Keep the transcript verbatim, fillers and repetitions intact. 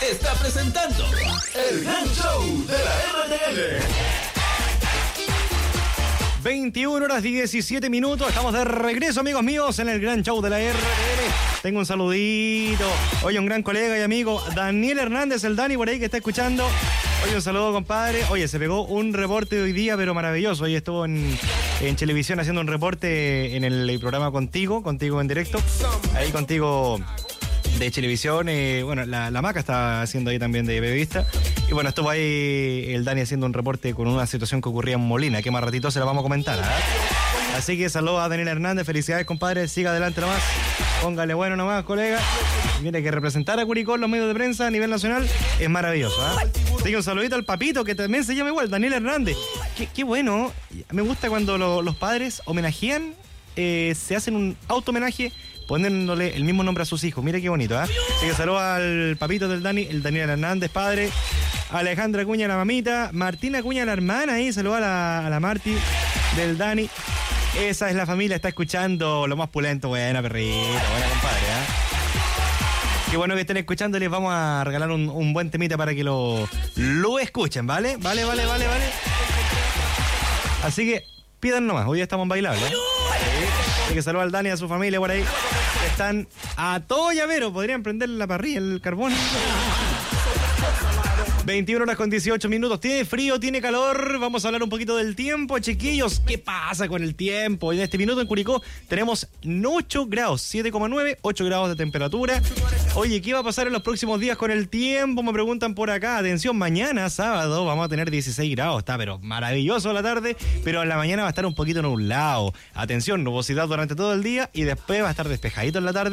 está presentando el Gran Show de la R T L. veintiuna horas diecisiete minutos, estamos de regreso, amigos míos, en el Gran Show de la R T L. Tengo un saludito. Oye, un gran colega y amigo, Daniel Hernández, el Dani, por ahí que está escuchando. Oye, un saludo, compadre. Oye, se pegó un reporte hoy día, pero maravilloso. Hoy estuvo en, en televisión haciendo un reporte en el programa Contigo, Contigo en directo. Ahí Contigo de televisión. Eh, bueno, la, la Maca está haciendo ahí también de periodista. Y bueno, estuvo ahí el Dani haciendo un reporte con una situación que ocurría en Molina, que más ratito se la vamos a comentar, ¿eh? Así que saludos a Daniel Hernández, felicidades, compadre, siga adelante nomás, póngale bueno nomás, colega. Mire que representar a Curicó en los medios de prensa a nivel nacional es maravilloso, ¿eh? Así que un saludito al papito, que también se llama igual, Daniel Hernández. Qué, qué bueno, me gusta cuando lo, los padres homenajean, eh, se hacen un auto-homenaje poniéndole el mismo nombre a sus hijos. Mire qué bonito, ¿eh? Así que saludos al papito del Dani, el Daniel Hernández, padre. Alejandra Cuña, la mamita. Martina Cuña, la hermana, ahí saludos a la, a la Marti del Dani. Esa es la familia, está escuchando lo más pulento. Buena, perrito, buena, compadre, ¿eh? Qué bueno que estén escuchando, les vamos a regalar un, un buen temita para que lo, lo escuchen, ¿vale? Vale, vale, vale, vale. Así que pidan nomás, hoy estamos en bailable, ¿eh? Así que saludos al Dani y a su familia por ahí. Están a todo llavero, podrían prender la parrilla, el carbón. veintiuna horas con dieciocho minutos. ¿Tiene frío? ¿Tiene calor? Vamos a hablar un poquito del tiempo, chiquillos. ¿Qué pasa con el tiempo? En este minuto en Curicó tenemos ocho grados, siete coma nueve, ocho grados de temperatura. Oye, ¿qué va a pasar en los próximos días con el tiempo? Me preguntan por acá. Atención, mañana, sábado, vamos a tener dieciséis grados. Está, pero maravilloso la tarde, pero en la mañana va a estar un poquito nublado. Atención, nubosidad durante todo el día y después va a estar despejadito en la tarde.